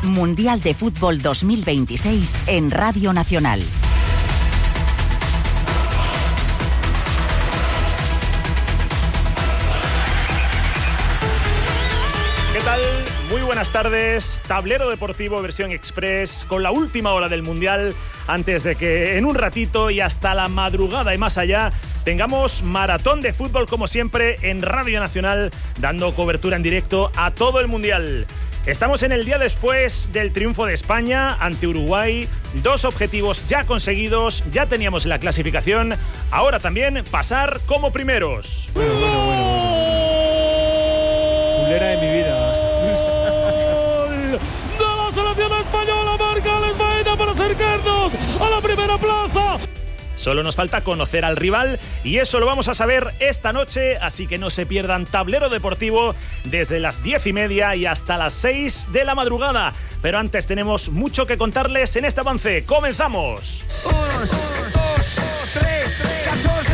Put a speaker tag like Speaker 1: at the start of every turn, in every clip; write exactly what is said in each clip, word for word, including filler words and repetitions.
Speaker 1: Mundial de Fútbol dos mil veintiséis en Radio Nacional.
Speaker 2: ¿Qué tal? Muy buenas tardes. Tablero deportivo versión express con la última hora del Mundial antes de que en un ratito y hasta la madrugada y más allá tengamos maratón de fútbol como siempre en Radio Nacional, dando cobertura en directo a todo el Mundial. Estamos en el día después del triunfo de España ante Uruguay. Dos objetivos ya conseguidos, ya teníamos la clasificación. Ahora también pasar como primeros.
Speaker 3: Bueno, bueno, bueno, bueno. Culera de mi vida.
Speaker 4: De la selección española, marca Alex Baena para acercarnos a la primera plaza.
Speaker 2: Solo nos falta conocer al rival y eso lo vamos a saber esta noche, así que no se pierdan Tablero Deportivo desde las diez y media y hasta las seis de la madrugada. Pero antes tenemos mucho que contarles en este avance. ¡Comenzamos!
Speaker 5: Uno, dos, dos, tres, catorce.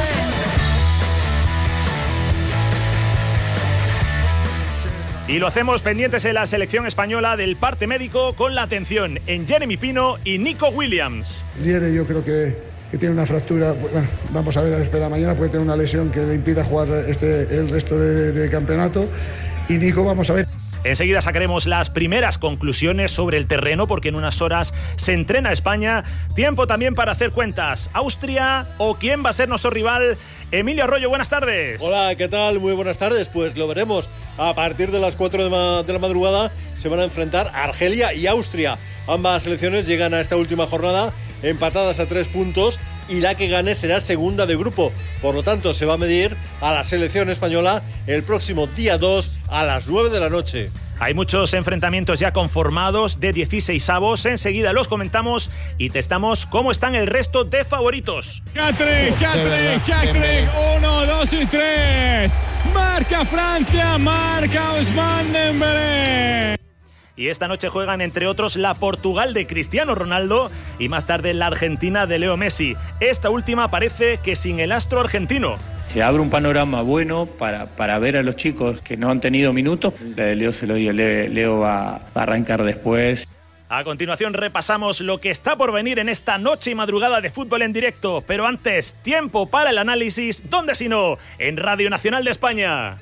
Speaker 2: Y lo hacemos pendientes en la selección española del parte médico con la atención en Jeremy Pino y Nico Williams.
Speaker 6: Jeremy yo creo que... que tiene una fractura, bueno, vamos a ver, a esperar mañana, puede tener una lesión que le impida jugar este, el resto de, de campeonato. Y Nico, vamos a ver.
Speaker 2: Enseguida sacaremos las primeras conclusiones sobre el terreno porque en unas horas se entrena España. Tiempo también para hacer cuentas. ¿Austria o quién va a ser nuestro rival? Emilio Arroyo, buenas tardes.
Speaker 7: Hola, ¿qué tal? Muy buenas tardes. Pues lo veremos. A partir de las cuatro de, ma- de la madrugada se van a enfrentar Argelia y Austria. Ambas selecciones llegan a esta última jornada empatadas a tres puntos y la que gane será segunda de grupo. Por lo tanto, se va a medir a la selección española el próximo día dos a las nueve de la noche.
Speaker 2: Hay muchos enfrentamientos ya conformados de dieciseisavos. Enseguida los comentamos y testamos cómo están el resto de favoritos.
Speaker 4: Hat-trick, hat-trick, hat-trick. Uno, dos y tres. Marca Francia, marca Ousmane Dembélé.
Speaker 2: Y esta noche juegan, entre otros, la Portugal de Cristiano Ronaldo y más tarde la Argentina de Leo Messi. Esta última parece que sin el astro argentino.
Speaker 8: Se abre un panorama bueno para, para ver a los chicos que no han tenido minutos. La de Leo se lo dio, Le, Leo va, va a arrancar después.
Speaker 2: A continuación repasamos lo que está por venir en esta noche y madrugada de fútbol en directo. Pero antes, tiempo para el análisis. ¿Dónde si no? En Radio Nacional de España.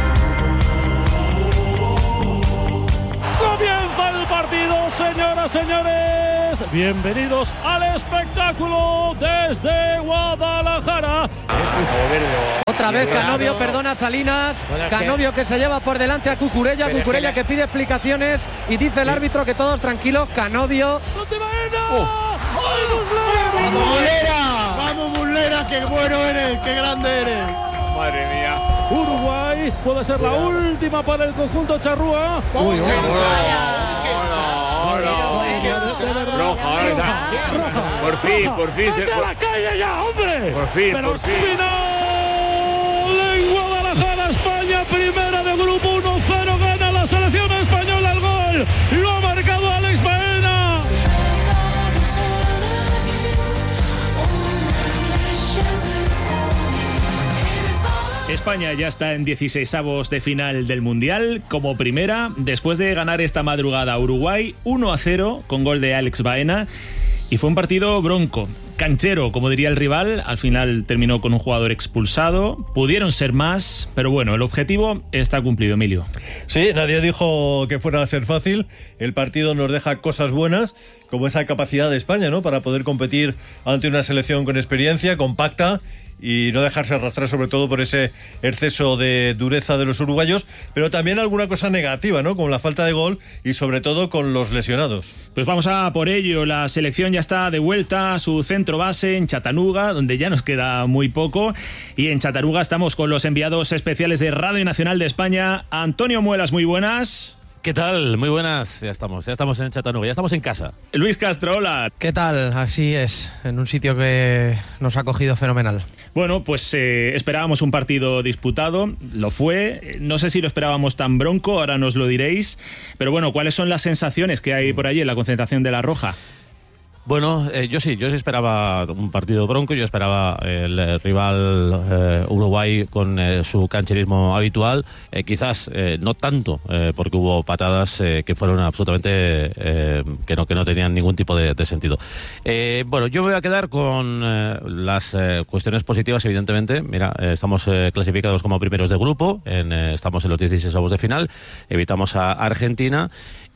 Speaker 4: Comienza el partido, señoras, señores. Bienvenidos al espectáculo desde Guadalajara.
Speaker 9: Otra vez Canovio, perdona Salinas. Canovio que se lleva por delante a Cucurella. Cucurella que pide explicaciones y dice el árbitro que todos tranquilos. Canovio.
Speaker 3: ¡Vamos, Muslera! ¡Vamos, Muslera! ¡Qué bueno eres! ¡Qué grande eres!
Speaker 4: Madre mía. Uruguay puede ser la última para el conjunto charrúa.
Speaker 3: Uy, uy, uy.
Speaker 10: Roja, por fin, por fin.
Speaker 4: ¡Vete a la calle ya, hombre!
Speaker 10: Por fin,
Speaker 4: Pero
Speaker 10: por fin.
Speaker 4: Final en Guadalajara, España, primera de grupo, uno cero, gana la selección española. El gol lo ha marcado Alex Baena.
Speaker 2: España ya está en dieciseisavos de final del Mundial como primera, después de ganar esta madrugada a Uruguay uno a cero con gol de Alex Baena. Y fue un partido bronco, canchero, como diría el rival. Al final terminó con un jugador expulsado. Pudieron ser más, pero bueno, el objetivo está cumplido, Emilio.
Speaker 7: Sí, nadie dijo que fuera a ser fácil. El partido nos deja cosas buenas, como esa capacidad de España, ¿no?, para poder competir ante una selección con experiencia, compacta, y no dejarse arrastrar sobre todo por ese exceso de dureza de los uruguayos, pero también alguna cosa negativa, ¿no?, como la falta de gol y sobre todo con los lesionados.
Speaker 2: Pues vamos a por ello. La selección ya está de vuelta a su centro base en Chattanooga, donde ya nos queda muy poco, y en Chattanooga estamos con los enviados especiales de Radio Nacional de España. Antonio Muelas, muy buenas.
Speaker 10: ¿Qué tal? Muy buenas. Ya estamos, ya estamos en Chattanooga, ya estamos en casa.
Speaker 2: Luis Castro, hola.
Speaker 9: ¿Qué tal? Así es, en un sitio que nos ha cogido fenomenal.
Speaker 2: Bueno, pues eh, esperábamos un partido disputado, lo fue. No sé si lo esperábamos tan bronco, ahora nos lo diréis. Pero bueno, ¿cuáles son las sensaciones que hay por allí en la concentración de La Roja?
Speaker 10: Bueno, eh, yo sí, yo sí esperaba un partido bronco, yo esperaba el, el rival eh, Uruguay con eh, su cancherismo habitual, eh, quizás eh, no tanto, eh, porque hubo patadas eh, que fueron absolutamente eh, que no que no tenían ningún tipo de, de sentido. Eh, bueno, yo me voy a quedar con eh, las eh, cuestiones positivas, evidentemente. Mira, eh, estamos eh, clasificados como primeros de grupo, en, eh, estamos en los dieciséis avos de final, evitamos a Argentina.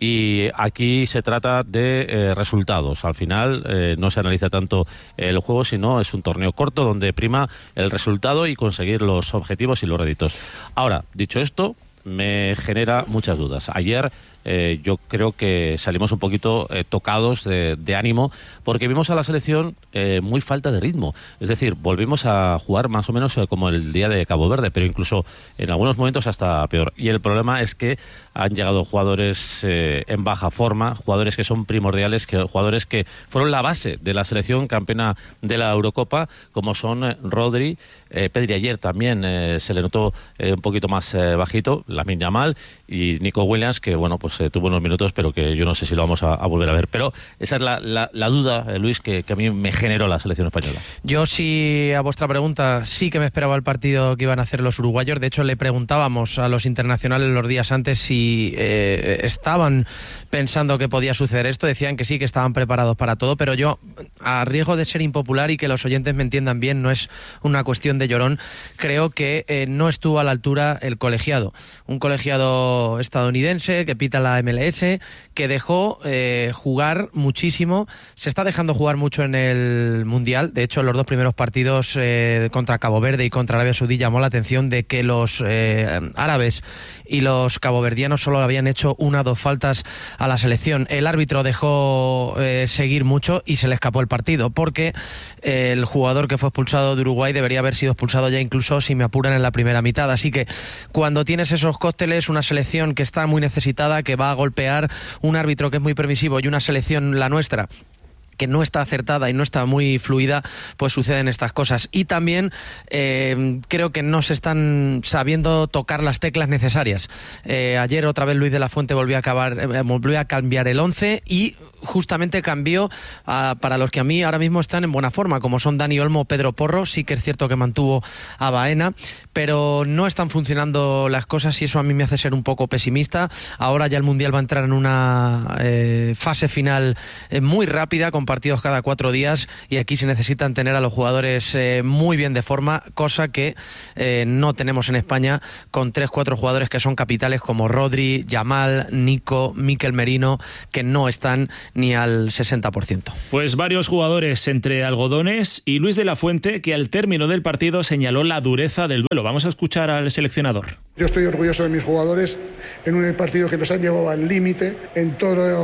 Speaker 10: Y aquí se trata de eh, resultados. Al final eh, no se analiza tanto el juego, sino es un torneo corto donde prima el resultado y conseguir los objetivos y los réditos. Ahora, dicho esto, me genera muchas dudas. Ayer eh, yo creo que salimos un poquito eh, tocados de, de ánimo porque vimos a la selección eh, muy falta de ritmo. Es decir, volvimos a jugar más o menos eh, como el día de Cabo Verde, pero incluso en algunos momentos hasta peor. Y el problema es que han llegado jugadores eh, en baja forma, jugadores que son primordiales, que, jugadores que fueron la base de la selección campeona de la Eurocopa, como son eh, Rodri, eh, Pedri ayer también eh, se le notó eh, un poquito más eh, bajito, Lamine Yamal y Nico Williams, que bueno, pues eh, tuvo unos minutos, pero que yo no sé si lo vamos a, a volver a ver. Pero esa es la, la, la duda, eh, Luis, que, que a mí me generó la selección española.
Speaker 9: Yo sí, a vuestra pregunta, sí que me esperaba el partido que iban a hacer los uruguayos. De hecho, le preguntábamos a los internacionales los días antes si eh, estaban pensando que podía suceder esto. Decían que sí, que estaban preparados para todo, pero yo, a riesgo de ser impopular y que los oyentes me entiendan bien, no es una cuestión de llorón, creo que eh, no estuvo a la altura el colegiado. Un colegiado estadounidense que pita la M L S, que dejó eh, jugar muchísimo, se está dejando jugar mucho en el Mundial. De hecho, en los dos primeros partidos eh, contra Cabo Verde y contra Arabia Saudí llamó la atención de que los eh, árabes y los caboverdianos solo habían hecho una o dos faltas a la selección. El árbitro dejó eh, seguir mucho y se le escapó el partido, porque eh, el jugador que fue expulsado de Uruguay debería haber sido expulsado ya, incluso si me apuran, en la primera mitad. Así que cuando tienes esos cócteles, una selección que está muy necesitada, que va a golpear, un árbitro que es muy permisivo y una selección, la nuestra, que no está acertada y no está muy fluida, pues suceden estas cosas. Y también eh, creo que no se están sabiendo tocar las teclas necesarias. Eh, ayer otra vez Luis de la Fuente volvió a, acabar, eh, volvió a cambiar el once y justamente cambió a, para los que a mí ahora mismo están en buena forma, como son Dani Olmo, Pedro Porro. Sí que es cierto que mantuvo a Baena, pero no están funcionando las cosas y eso a mí me hace ser un poco pesimista. Ahora ya el Mundial va a entrar en una eh, fase final eh, muy rápida, con partidos cada cuatro días, y aquí se necesitan tener a los jugadores eh, muy bien de forma, cosa que eh, no tenemos en España, con tres, cuatro jugadores que son capitales como Rodri, Yamal, Nico, Mikel Merino, que no están ni al sesenta por ciento.
Speaker 11: Pues varios jugadores entre algodones, y Luis de la Fuente, que al término del partido señaló la dureza del duelo. Vamos a escuchar al seleccionador.
Speaker 6: Yo estoy orgulloso de mis jugadores en un partido que nos han llevado al límite en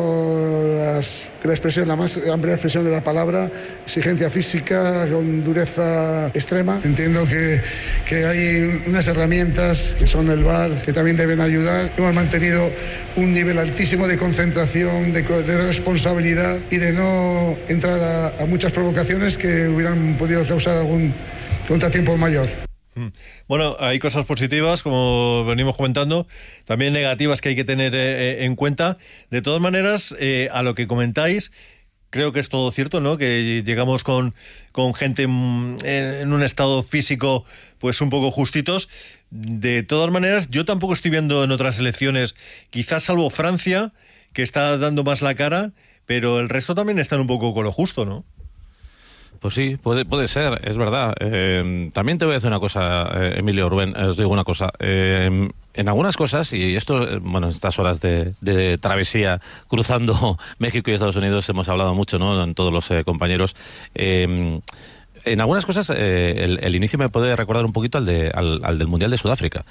Speaker 6: toda las, la expresión, la más amplia expresión de la palabra, exigencia física con dureza extrema. Entiendo que, que hay unas herramientas que son el V A R, que también deben ayudar. Hemos mantenido un nivel altísimo de concentración, de, de responsabilidad y de no entrar a, a muchas provocaciones que hubieran podido causar algún contratiempo mayor.
Speaker 7: Bueno, hay cosas positivas, como venimos comentando, también negativas que hay que tener eh, en cuenta. De todas maneras, eh, a lo que comentáis, creo que es todo cierto, ¿no? Que llegamos con, con gente en, en un estado físico pues un poco justitos. De todas maneras, yo tampoco estoy viendo en otras selecciones, quizás salvo Francia, que está dando más la cara, pero el resto también están un poco con lo justo, ¿no?
Speaker 10: Pues sí, puede, puede ser, es verdad. Eh, también te voy a decir una cosa, eh, Emilio, Rubén, os digo una cosa. Eh, en algunas cosas, y esto, bueno, en estas horas de, de travesía cruzando México y Estados Unidos hemos hablado mucho, ¿no? En todos los eh, compañeros. Eh, En algunas cosas eh, el, el inicio me puede recordar un poquito al, de, al, al del Mundial de Sudáfrica,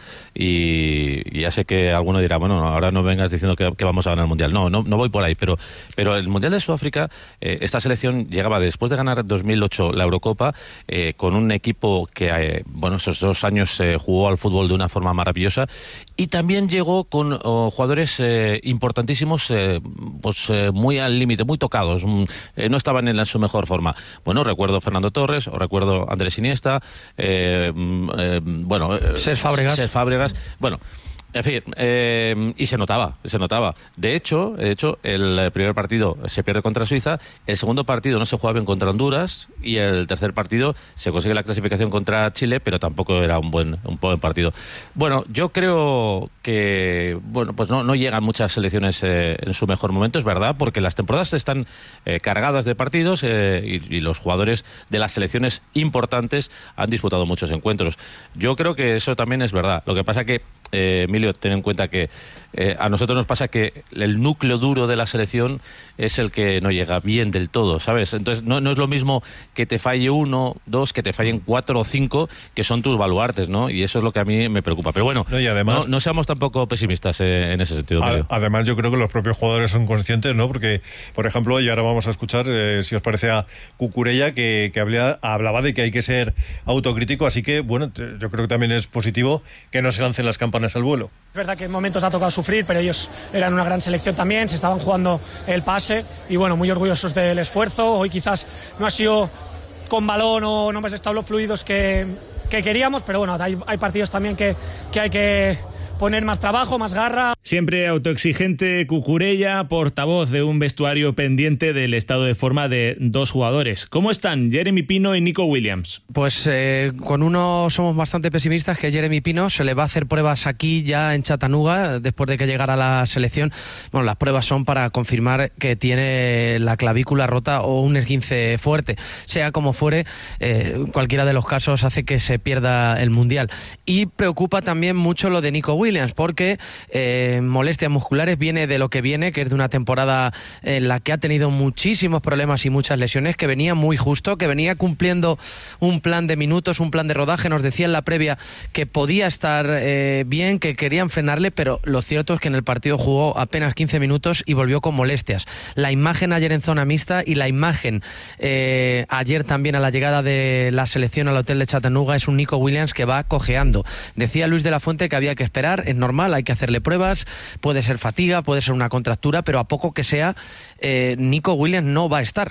Speaker 10: y, y ya sé que alguno dirá, bueno, ahora no vengas diciendo que, que vamos a ganar el Mundial. No, no, no voy por ahí, pero, pero el Mundial de Sudáfrica, eh, esta selección llegaba después de ganar en dos mil ocho la Eurocopa, eh, con un equipo que, eh, bueno, esos dos años eh, jugó al fútbol de una forma maravillosa, y también llegó con oh, jugadores eh, importantísimos, eh, pues eh, muy al límite, muy tocados, eh, no estaban en la, su mejor forma. Bueno, recuerdo Fernando Torres, os recuerdo Andrés Iniesta, eh, eh, bueno,
Speaker 9: Cesc Fàbregas.
Speaker 10: Cesc Fàbregas. Bueno, En fin, eh, y se notaba, se notaba. De hecho, de hecho, el primer partido se pierde contra Suiza, el segundo partido no se juega bien contra Honduras y el tercer partido se consigue la clasificación contra Chile, pero tampoco era un buen, un buen partido. Bueno, yo creo que bueno, pues no, no llegan muchas selecciones eh, en su mejor momento, es verdad, porque las temporadas están eh, cargadas de partidos eh, y, y los jugadores de las selecciones importantes han disputado muchos encuentros. Yo creo que eso también es verdad. Lo que pasa que Eh, Emilio, ten en cuenta que eh, a nosotros nos pasa que el núcleo duro de la selección es el que no llega bien del todo, ¿sabes? Entonces no, no es lo mismo que te falle uno, dos, que te fallen cuatro o cinco, que son tus baluartes, ¿no? Y eso es lo que a mí me preocupa. Pero bueno,
Speaker 7: no, y además,
Speaker 10: no, no seamos tampoco pesimistas eh, en ese sentido.
Speaker 7: A, además, yo creo que los propios jugadores son conscientes, ¿no? Porque, por ejemplo, y ahora vamos a escuchar, eh, si os parece, a Cucurella, que, que hablaba, hablaba de que hay que ser autocrítico, así que, bueno, yo creo que también es positivo que no se lancen las campanas al vuelo.
Speaker 12: Es verdad que en momentos ha tocado sufrir, pero ellos eran una gran selección también, se estaban jugando el pase y bueno, muy orgullosos del esfuerzo. Hoy quizás no ha sido con balón o no hemos estado los fluidos que, que queríamos, pero bueno, hay, hay partidos también que, que hay que poner más trabajo, más garra.
Speaker 11: Siempre autoexigente Cucurella, portavoz de un vestuario pendiente del estado de forma de dos jugadores. ¿Cómo están Jeremy Pino y Nico Williams?
Speaker 9: Pues eh, con uno somos bastante pesimistas, que Jeremy Pino se le va a hacer pruebas aquí ya en Chattanooga después de que llegara a la selección. Bueno, las pruebas son para confirmar que tiene la clavícula rota o un esguince fuerte. Sea como fuere, eh, cualquiera de los casos hace que se pierda el Mundial. Y preocupa también mucho lo de Nico Williams, Williams, porque eh, molestias musculares viene de lo que viene, que es de una temporada en la que ha tenido muchísimos problemas y muchas lesiones, que venía muy justo, que venía cumpliendo un plan de minutos, un plan de rodaje. Nos decía en la previa que podía estar eh, bien, que querían frenarle, pero lo cierto es que en el partido jugó apenas quince minutos y volvió con molestias. La imagen ayer en zona mixta y la imagen eh, ayer también a la llegada de la selección al hotel de Chattanooga es un Nico Williams que va cojeando. Decía Luis de la Fuente que había que esperar, es normal, hay que hacerle pruebas, puede ser fatiga, puede ser una contractura, pero a poco que sea, eh, Nico Williams no va a estar,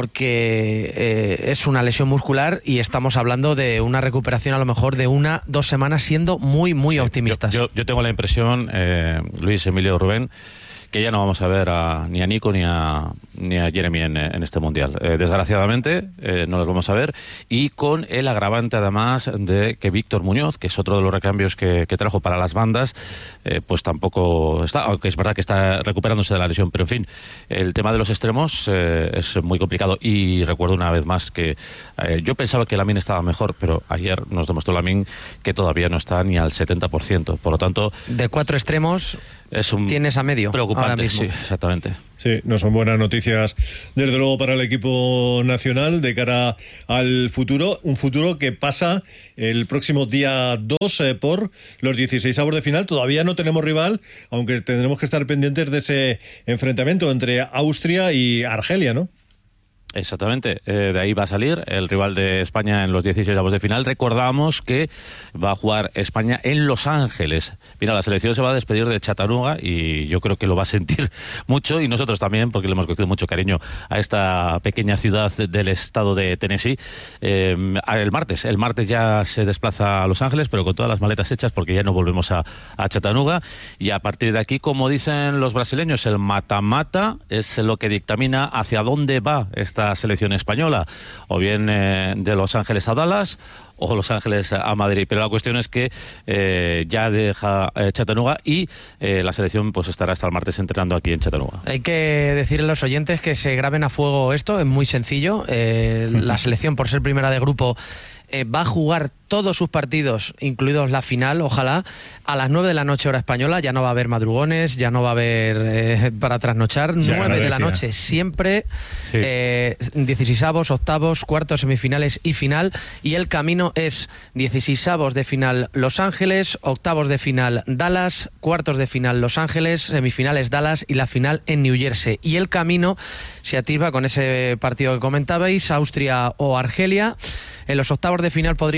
Speaker 9: porque eh, es una lesión muscular y estamos hablando de una recuperación a lo mejor de una, dos semanas, siendo muy, muy sí, optimistas.
Speaker 10: Yo, yo, yo tengo la impresión, eh, Luis, Emilio, Rubén, que ya no vamos a ver a, ni a Nico ni a, ni a Jeremy en, en este Mundial. Eh, desgraciadamente, eh, no los vamos a ver. Y con el agravante, además, de que Víctor Muñoz, que es otro de los recambios que, que trajo para las bandas, eh, pues tampoco está, aunque es verdad que está recuperándose de la lesión. Pero, en fin, el tema de los extremos eh, es muy complicado. Y recuerdo una vez más que eh, yo pensaba que Lamine estaba mejor, pero ayer nos demostró Lamine que todavía no está ni al setenta por ciento. Por lo tanto...
Speaker 9: De cuatro extremos...
Speaker 10: Es un
Speaker 9: tienes a medio
Speaker 10: preocupante,
Speaker 9: ahora mismo.
Speaker 10: Sí, exactamente.
Speaker 7: Sí, no son buenas noticias, desde luego, para el equipo nacional de cara al futuro. Un futuro que pasa el próximo día dos eh, por los dieciseisavos de final. Todavía no tenemos rival, aunque tendremos que estar pendientes de ese enfrentamiento entre Austria y Argelia, ¿no?
Speaker 10: Exactamente, eh, de ahí va a salir el rival de España en los dieciseisavos de final. Recordamos que va a jugar España en Los Ángeles. Mira, la selección se va a despedir de Chattanooga y yo creo que lo va a sentir mucho, y nosotros también, porque le hemos cogido mucho cariño a esta pequeña ciudad del estado de Tennessee. Eh, el martes, el martes ya se desplaza a Los Ángeles, pero con todas las maletas hechas, porque ya no volvemos a, a Chattanooga, y a partir de aquí, como dicen los brasileños, el mata-mata es lo que dictamina hacia dónde va esta selección española, o bien eh, de Los Ángeles a Dallas o Los Ángeles a Madrid, pero la cuestión es que eh, ya deja eh, Chattanooga y eh, la selección pues estará hasta el martes entrenando aquí en Chattanooga.
Speaker 9: Hay que decirle a los oyentes que se graben a fuego esto, es muy sencillo. Eh, la selección, por ser primera de grupo, eh, va a jugar todos sus partidos, incluidos la final, ojalá, a las nueve de la noche hora española. Ya no va a haber madrugones, ya no va a haber eh, para trasnochar. nueve de la noche siempre, sí. eh, dieciseisavos, octavos, cuartos, semifinales y final, y el camino es dieciseisavos de final Los Ángeles, octavos de final Dallas, cuartos de final Los Ángeles, semifinales Dallas y la final en New Jersey. Y el camino se atisba con ese partido que comentabais, Austria o Argelia. En los octavos de final podría aparecer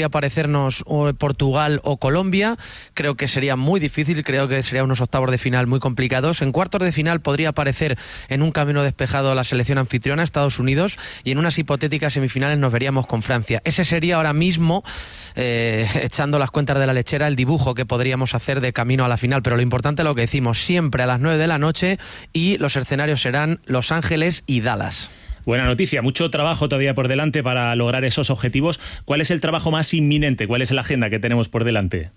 Speaker 9: meternos o Portugal o Colombia. Creo que sería muy difícil, creo que sería unos octavos de final muy complicados. En cuartos de final podría aparecer en un camino despejado la selección anfitriona, Estados Unidos, y en unas hipotéticas semifinales nos veríamos con Francia. Ese sería ahora mismo, eh, echando las cuentas de la lechera, el dibujo que podríamos hacer de camino a la final, pero lo importante es lo que decimos, siempre a las nueve de la noche, y los escenarios serán Los Ángeles y Dallas.
Speaker 11: Buena noticia, mucho trabajo todavía por delante para lograr esos objetivos. ¿Cuál es el trabajo más inminente? ¿Cuál es la agenda que tenemos por delante?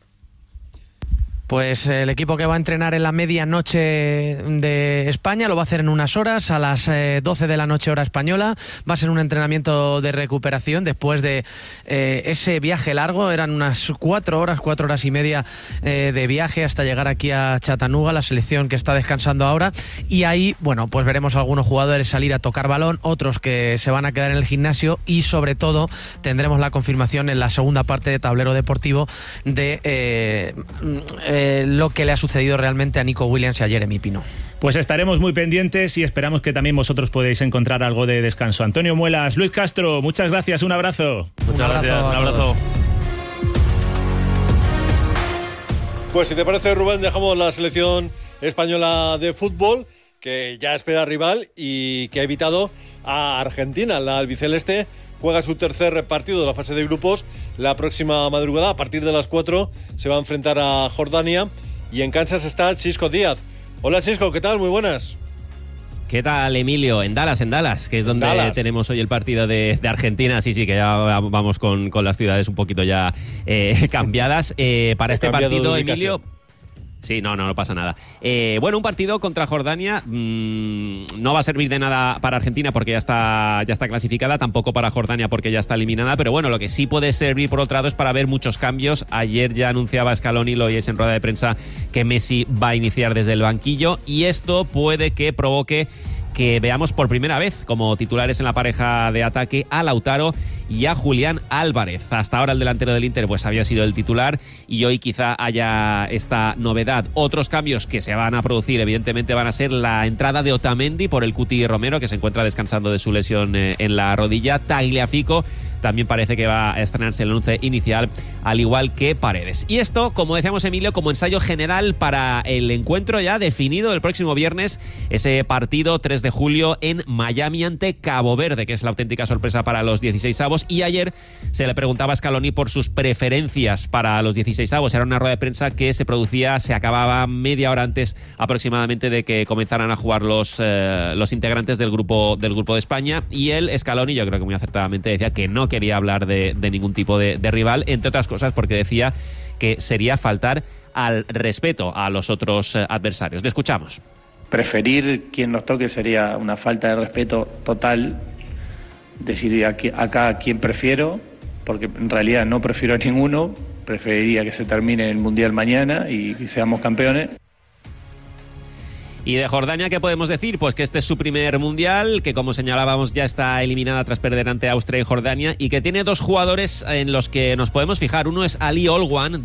Speaker 9: Pues el equipo que va a entrenar en la medianoche de España lo va a hacer en unas horas, a las eh, doce de la noche hora española. Va a ser un entrenamiento de recuperación después de eh, ese viaje largo. Eran unas cuatro horas, cuatro horas y media eh, de viaje hasta llegar aquí a Chattanooga, la selección que está descansando ahora. Y ahí, bueno, pues veremos a algunos jugadores salir a tocar balón, otros que se van a quedar en el gimnasio, y sobre todo tendremos la confirmación en la segunda parte de Tablero Deportivo de eh, eh, lo que le ha sucedido realmente a Nico Williams y a Jeremy Pino.
Speaker 11: Pues estaremos muy pendientes y esperamos que también vosotros podéis encontrar algo de descanso. Antonio Muelas, Luis Castro, muchas gracias, un abrazo.
Speaker 10: Muchas
Speaker 9: un abrazo,
Speaker 10: gracias, un abrazo.
Speaker 7: Pues si te parece, Rubén, dejamos la selección española de fútbol, que ya espera rival y que ha evitado a Argentina. La albiceleste juega su tercer partido de la fase de grupos la próxima madrugada. A partir de las cuatro se va a enfrentar a Jordania, y en Kansas está Xisco Díaz. Hola Xisco, ¿qué tal? Muy buenas.
Speaker 13: ¿Qué tal, Emilio? En Dallas, en Dallas, que es donde Dallas. tenemos hoy el partido de, de Argentina. Sí, sí, que ya vamos con, con las ciudades un poquito ya eh, cambiadas. Eh, para este partido, Emilio... Sí, no, no, no pasa nada. Eh, bueno, un partido contra Jordania mmm, no va a servir de nada para Argentina porque ya está, ya está clasificada, tampoco para Jordania porque ya está eliminada, pero bueno, lo que sí puede servir por otro lado es para ver muchos cambios. Ayer ya anunciaba Scaloni, lo oyes en rueda de prensa, que Messi va a iniciar desde el banquillo, y esto puede que provoque que veamos por primera vez como titulares en la pareja de ataque a Lautaro y a Julián Álvarez. Hasta ahora el delantero del Inter pues había sido el titular, y hoy quizá haya esta novedad. Otros cambios que se van a producir evidentemente van a ser la entrada de Otamendi por el Cuti Romero, que se encuentra descansando de su lesión eh, en la rodilla. Tagliafico también parece que va a estrenarse el once inicial, al igual que Paredes. Y esto, como decíamos, Emilio, como ensayo general para el encuentro ya definido el próximo viernes, ese partido tres de julio en Miami ante Cabo Verde, que es la auténtica sorpresa para los dieciseisavos. Y ayer se le preguntaba a Scaloni por sus preferencias para los dieciseisavos. Era una rueda de prensa que se producía, se acababa media hora antes aproximadamente de que comenzaran a jugar los, eh, los integrantes del grupo, del grupo de España. Y él, Scaloni, yo creo que muy acertadamente decía que no quería hablar de, de ningún tipo de, de rival, entre otras cosas porque decía que sería faltar al respeto a los otros eh, adversarios. Le escuchamos.
Speaker 8: Preferir quien nos toque sería una falta de respeto total. Decir aquí, acá a quién prefiero, porque en realidad no prefiero a ninguno. Preferiría que se termine el Mundial mañana y que seamos campeones.
Speaker 13: Y de Jordania, ¿qué podemos decir? Pues que este es su primer mundial, que como señalábamos ya está eliminada tras perder ante Austria y Jordania, y que tiene dos jugadores en los que nos podemos fijar. Uno es Ali Olwan,